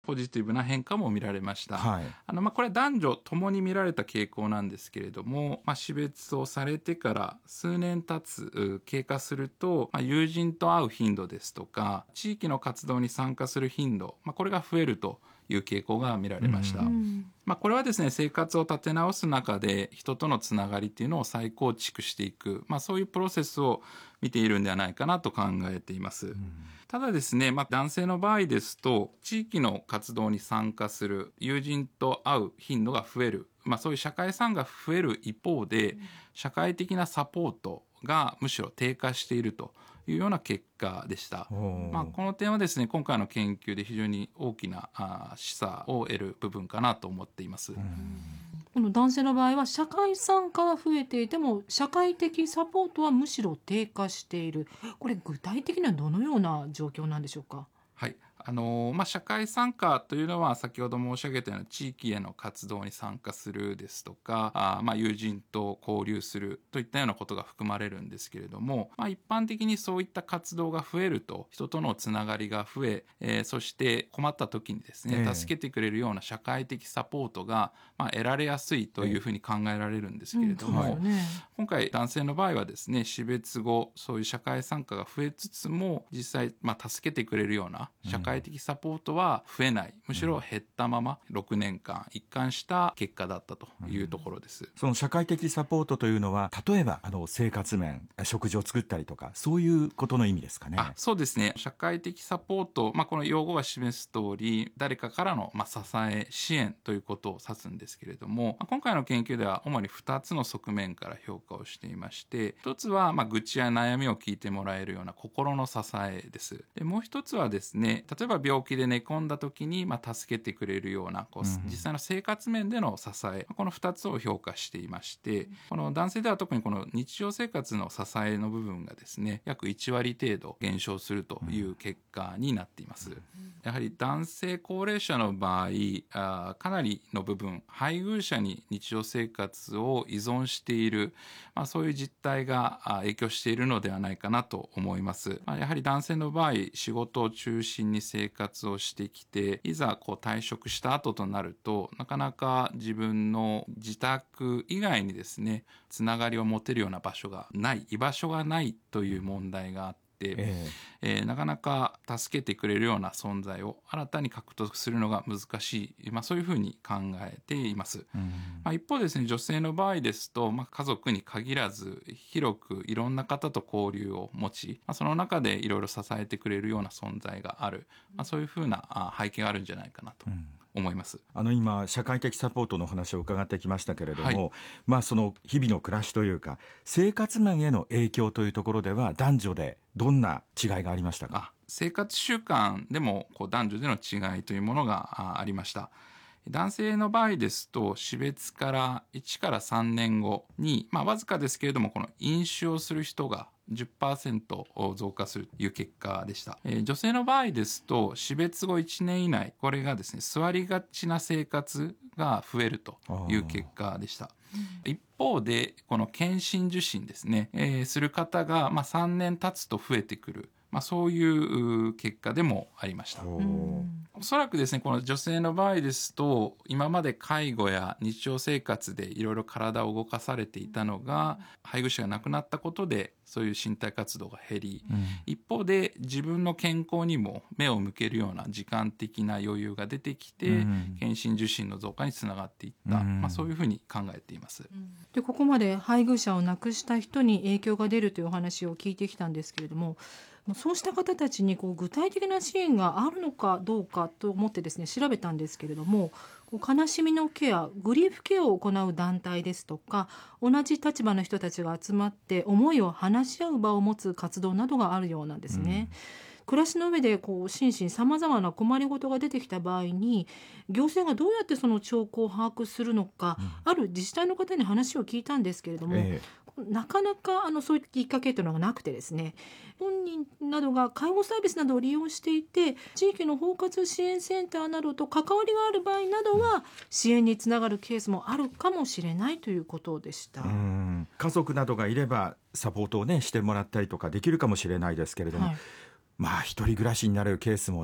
ポジティブな変化も見られました。 はい。 これは男女ともに見られた傾向なんですけれども、死別をされてから数年経過すると、友人と会う頻度ですとか、地域の活動に参加する頻度、これが増えるという傾向が見られました。これはですね、生活を立て直す中で人とのつながりっていうのを再構築していく、そういうプロセスを見ているんではないかなと考えています。ただですね、男性の場合ですと、地域の活動に参加する、友人と会う頻度が増える、そういう社会参加が増える一方で、社会的なサポートがむしろ低下しているというような結果でした。この点はですね、今回の研究で非常に大きな示唆を得る部分かなと思っています。 この男性の場合は社会参加は増えていても社会的サポートはむしろ低下している。これ具体的にはどのような状況なんでしょうか？ はい。社会参加というのは先ほど申し上げたような地域への活動に参加するですとか、友人と交流するといったようなことが含まれるんですけれども、一般的にそういった活動が増えると人とのつながりが増え、そして困った時にですね、助けてくれるような社会的サポートが、得られやすいというふうに考えられるんですけれども、今回男性の場合はですね、死別後そういう社会参加が増えつつも実際、助けてくれるような社会的サポートは増えない、むしろ減ったまま6年間一貫した結果だったというところです。 その社会的サポートというのは、例えば生活面、食事を作ったりとか、そういうことの意味ですかね？ そうですね。社会的サポート、この用語が示す通り、誰かからの支え、支援ということを指すんですけれども、今回の研究では主に2つの側面から評価をしていまして、1つは愚痴や悩みを聞いてもらえるような心の支えです。で、もう1つはですね、例えば病気で寝込んだ時に助けてくれるような実際の生活面での支え、この2つを評価していまして、この男性では特にこの日常生活の支えの部分がですね、約1割程度減少するという結果になっています。やはり男性高齢者の場合、かなりの部分配偶者に日常生活を依存している、そういう実態が影響しているのではないかなと思います。やはり男性の場合、仕事を中心に生活をしてきて、いざ退職した後となると、なかなか自分の自宅以外にですね、つながりを持てるような場所がない、居場所がないという問題があって、なかなか助けてくれるような存在を新たに獲得するのが難しい、そういうふうに考えています。一方ですね、女性の場合ですと、家族に限らず広くいろんな方と交流を持ち、その中でいろいろ支えてくれるような存在がある、そういうふうな背景があるんじゃないかなと思います。 今社会的サポートの話を伺ってきましたけれども、その日々の暮らしというか生活面への影響というところでは男女でどんな違いがありましたか？ 生活習慣でも男女での違いというものがありました。男性の場合ですと死別から1から3年後に、わずかですけれどもこの飲酒をする人が10% 増加するという結果でした。女性の場合ですと死別後1年以内、これがですね、座りがちな生活が増えるという結果でした。一方でこの検診受診ですね、する方が3年経つと増えてくる、そういう結果でもありました。おそらくですね、この女性の場合ですと、今まで介護や日常生活でいろいろ体を動かされていたのが、配偶者が亡くなったことで、そういう身体活動が減り、一方で自分の健康にも目を向けるような時間的な余裕が出てきて、検診受診の増加につながっていった、そういうふうに考えています。 で、ここまで配偶者を亡くした人に影響が出るというお話を聞いてきたんですけれども、そうした方たちに具体的な支援があるのかどうかと思ってですね、調べたんですけれども、悲しみのケア、グリーフケアを行う団体ですとか、同じ立場の人たちが集まって思いを話し合う場を持つ活動などがあるようなんですね。暮らしの上で心身さまざまな困りごとが出てきた場合に、行政がどうやってその兆候を把握するのか、ある自治体の方に話を聞いたんですけれども、なかなかそういったきっかけというのがなくてですね、本人などが介護サービスなどを利用していて、地域の包括支援センターなどと関わりがある場合などは支援につながるケースもあるかもしれないということでした。 家族などがいればサポートをしてもらったりとかできるかもしれないですけれども、一人暮らしになるケースもね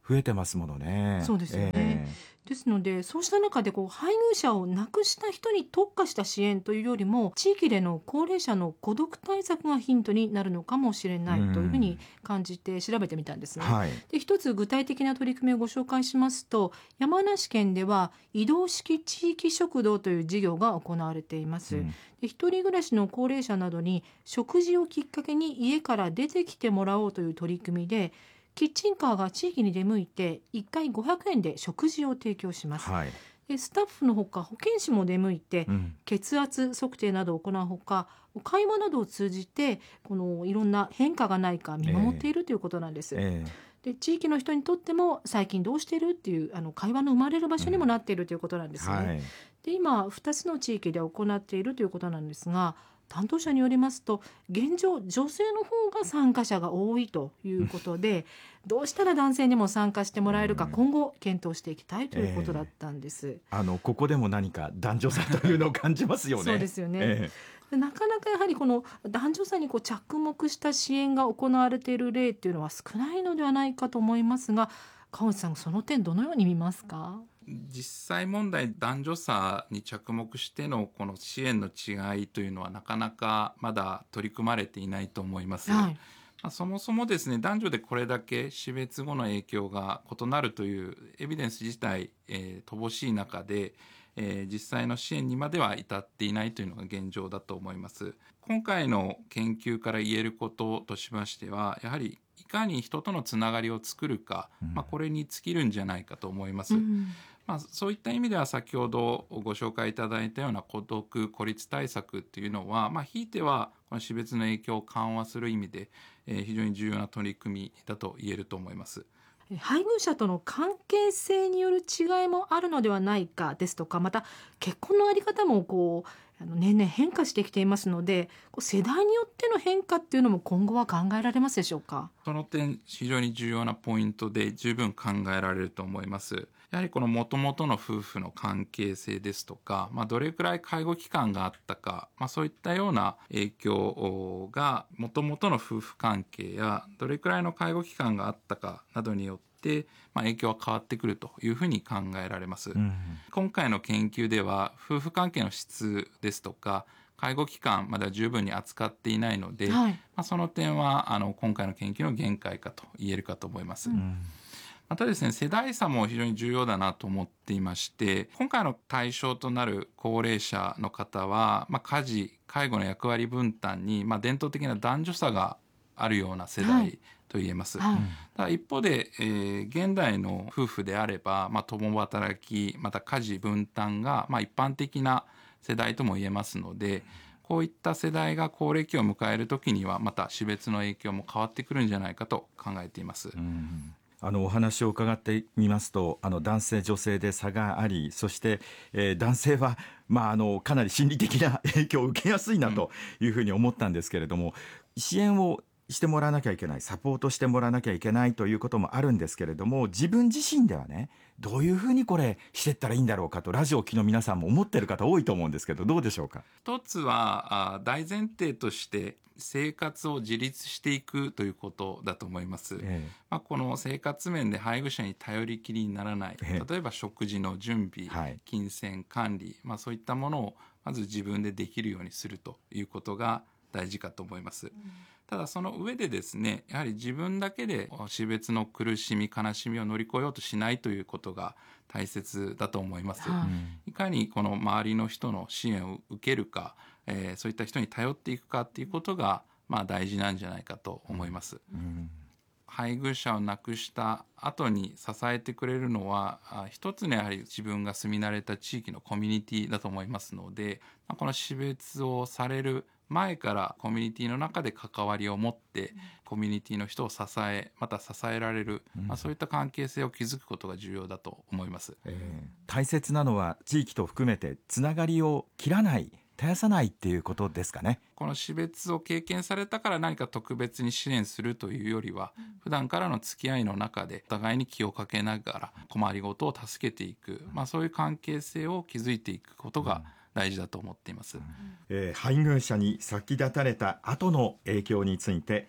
増えてますものね。 そうですよね。ですのでそうした中で配偶者を亡くした人に特化した支援というよりも地域での高齢者の孤独対策がヒントになるのかもしれないというふうに感じて調べてみたんですね。 はい、 で一つ具体的な取り組みをご紹介しますと、山梨県では移動式地域食堂という事業が行われています。で一人暮らしの高齢者などに食事をきっかけに家から出てきてもらおうという取り組みで、キッチンカーが地域に出向いて1回500円で食事を提供します。 はい、 でスタッフのほか保健師も出向いて、血圧測定などを行うほか会話などを通じていろんな変化がないか見守っているということなんです。で地域の人にとっても最近どうしてるっていう会話の生まれる場所にもなっているということなんですね。で今2つの地域で行っているということなんですが、担当者によりますと現状女性の方が参加者が多いということで、どうしたら男性にも参加してもらえるか今後検討していきたいということだったんです。 ここでも何か男女差というのを感じますよね。 そうですよね。なかなかやはりこの男女差に着目した支援が行われている例っていうのは少ないのではないかと思いますが、川内さんその点どのように見ますか？ 実際問題男女差に着目してのこの支援の違いというのはなかなかまだ取り組まれていないと思います。そもそもですね、男女でこれだけ死別後の影響が異なるというエビデンス自体、乏しい中で、実際の支援にまでは至っていないというのが現状だと思います。今回の研究から言えることとしましては、やはりいかに人とのつながりを作るか、これに尽きるんじゃないかと思います。そういった意味では先ほどご紹介いただいたような孤独・孤立対策っていうのは、ひいてはこの死別の影響を緩和する意味で、非常に重要な取り組みだと言えると思います。 配偶者との関係性による違いもあるのではないかですとか、また結婚のあり方も年々変化してきていますので、世代によっての変化っていうのも今後は考えられますでしょうか？ その点非常に重要なポイントで十分考えられると思います。やはりこの元々の夫婦の関係性ですとか、どれくらい介護期間があったか、そういったような影響が元々の夫婦関係やどれくらいの介護期間があったかなどによって影響は変わってくるというふうに考えられます。今回の研究では夫婦関係の質ですとか介護期間までは十分に扱っていないので、その点は今回の研究の限界かと言えるかと思います。またですね、世代差も非常に重要だなと思っていまして、今回の対象となる高齢者の方は、家事・介護の役割分担に、伝統的な男女差があるような世代と言えます。ただ一方で、現代の夫婦であれば、共働き、また家事分担が、一般的な世代とも言えますので、こういった世代が高齢期を迎えるときにはまた死別の影響も変わってくるんじゃないかと考えています。 お話を伺ってみますと男性女性で差があり、そして、男性は、かなり心理的な影響を受けやすいなというふうに思ったんですけれども、支援をしてもらわなきゃいけない、サポートしてもらわなきゃいけないということもあるんですけれども、自分自身ではねどういうふうにこれしていったらいいんだろうかとラジオを聴きの皆さんも思っている方多いと思うんですけど、どうでしょうか？ 一つは大前提として生活を自立していくということだと思います。この生活面で配偶者に頼りきりにならない、例えば食事の準備、金銭管理、そういったものをまず自分でできるようにするということが大事かと思います。ただその上でですね、やはり自分だけで死別の苦しみ悲しみを乗り越えようとしないということが大切だと思います。いかにこの周りの人の支援を受けるか、そういった人に頼っていくかっていうことが大事なんじゃないかと思います。配偶者を亡くした後に支えてくれるのは一つのやはり自分が住み慣れた地域のコミュニティだと思いますので、この死別をされる前からコミュニティの中で関わりを持ってコミュニティの人を支えまた支えられる、そういった関係性を築くことが重要だと思います。 大切なのは地域と含めてつながりを切らない、絶やさないっていうことですかね。 この死別を経験されたから何か特別に支援するというよりは、普段からの付き合いの中でお互いに気をかけながら困りごとを助けていく、そういう関係性を築いていくことが大事だと思っています。 配偶者に先立たれた後の影響について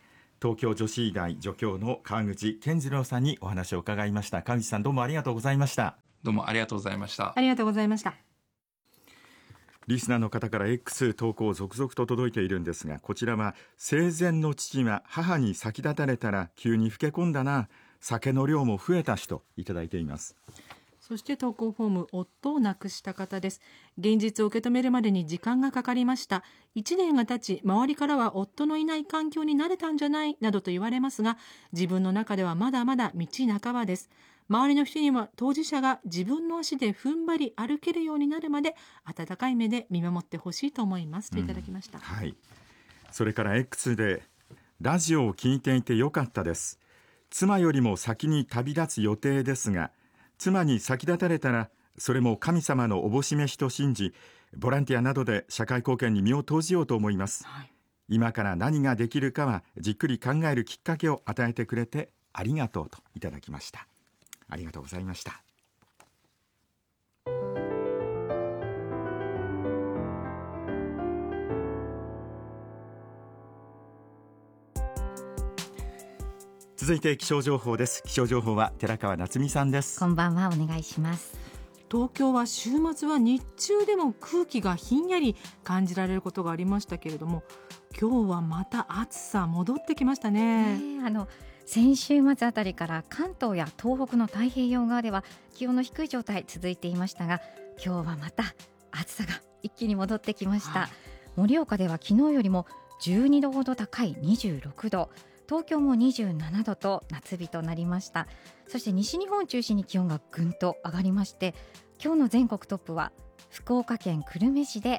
東京女子医大助教の川口健次郎さんにお話を伺いました。川口さん、どうもありがとうございました。 どうもありがとうございました。 ありがとうございました。 リスナーの方から X 投稿続々と届いているんですが、こちらは生前の父は母に先立たれたら急に老け込んだな、酒の量も増えたしといただいています。 そして投稿フォーム、夫を亡くした方です。現実を受け止めるまでに時間がかかりました。1年が経ち、周りからは夫のいない環境に慣れたんじゃないなどと言われますが、自分の中ではまだまだ道半ばです。周りの人には当事者が自分の足で踏ん張り歩けるようになるまで温かい目で見守ってほしいと思いますといただきました。 はい、それから X でラジオを聞いていてよかったです。妻よりも先に旅立つ予定ですが、妻に先立たれたらそれも神様のおぼし飯と信じ、ボランティアなどで社会貢献に身を投じようと思います、はい、今から何ができるかはじっくり考えるきっかけを与えてくれてありがとうといただきました。ありがとうございました。続いて気象情報です。気象情報は寺川夏美さんです。 こんばんは、お願いします。 東京は週末は日中でも空気がひんやり感じられることがありましたけれども、今日はまた暑さ戻ってきましたね。 先週末あたりから関東や東北の太平洋側では気温の低い状態続いていましたが、今日はまた暑さが一気に戻ってきました、はい、盛岡では昨日よりも12度ほど高い26度、東京も27度と夏日となりました。そして西日本を中心に気温がぐんと上がりまして、今日の全国トップは福岡県久留米市で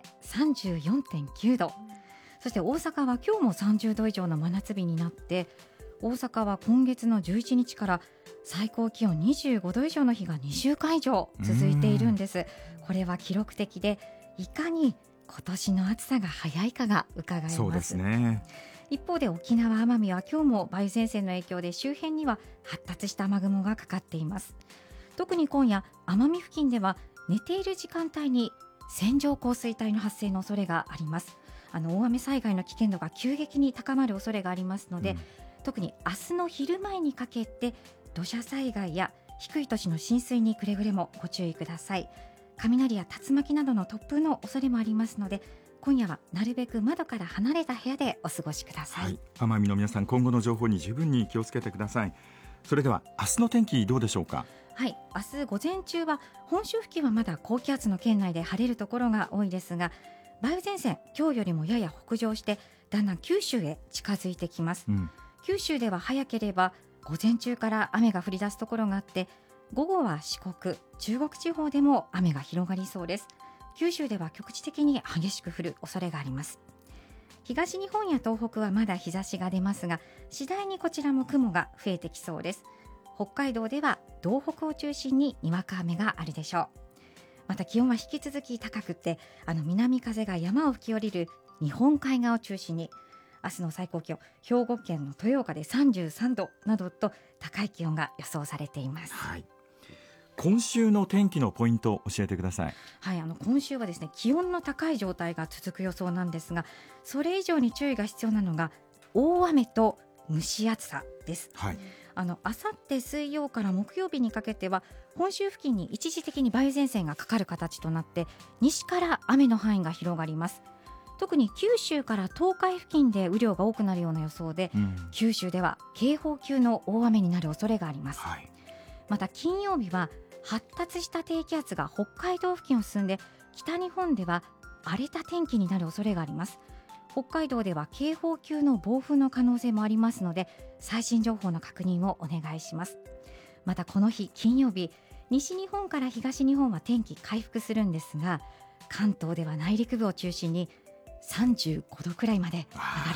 34.9 度、そして大阪は今日も30度以上の真夏日になって、大阪は今月の11日から最高気温25度以上の日が2週間以上続いているんです。これは記録的で、いかに今年の暑さが早いかが伺えます。 そうですね。 一方で沖縄奄美は今日も梅雨前線の影響で周辺には発達した雨雲がかかっています。特に今夜奄美付近では寝ている時間帯に線状降水帯の発生の恐れがあります。大雨災害の危険度が急激に高まる恐れがありますので、特に明日の昼前にかけて土砂災害や低い土地の浸水にくれぐれもご注意ください。雷や竜巻などの突風の恐れもありますので、今夜はなるべく窓から離れた部屋でお過ごしください、はい、 奄美の皆さん、今後の情報に十分に気をつけてください。それでは明日の天気どうでしょうか。 はい、明日午前中は本州付近はまだ高気圧の圏内で晴れるところが多いですが、梅雨前線今日よりもやや北上してだんだん九州へ近づいてきます、九州では早ければ午前中から雨が降り出すところがあって、午後は四国、中国地方でも雨が広がりそうです。九州では局地的に激しく降る恐れがあります。東日本や東北はまだ日差しが出ますが、次第にこちらも雲が増えてきそうです。北海道では道北を中心ににわか雨があるでしょう。また気温は引き続き高くて、南風が山を吹き降りる日本海側を中心に、明日の最高気温、兵庫県の豊岡で33度などと高い気温が予想されています、 はい、今週の天気のポイントを教えてください。 はい、今週はですね、気温の高い状態が続く予想なんですが、それ以上に注意が必要なのが大雨と蒸し暑さです、はい、あさって水曜から木曜日にかけては本州付近に一時的に梅雨前線がかかる形となって、西から雨の範囲が広がります。特に九州から東海付近で雨量が多くなるような予想で、九州では警報級の大雨になる恐れがあります、はい、また金曜日は発達した低気圧が北海道付近を進んで、北日本では荒れた天気になる恐れがあります。北海道では警報級の暴風の可能性もありますので、最新情報の確認をお願いします。またこの日金曜日、西日本から東日本は天気回復するんですが、関東では内陸部を中心に35度くらいまで上が